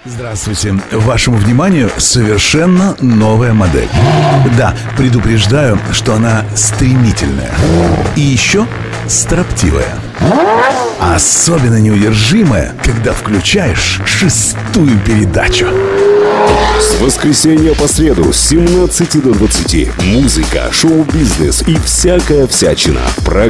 Здравствуйте. Вашему вниманию совершенно новая модель. Да, предупреждаю, что она стремительная. И еще строптивая. Особенно неудержимая, когда включаешь 6-ю передачу. С воскресенья по среду с 17 до 20. Музыка, шоу-бизнес и всякая всячина.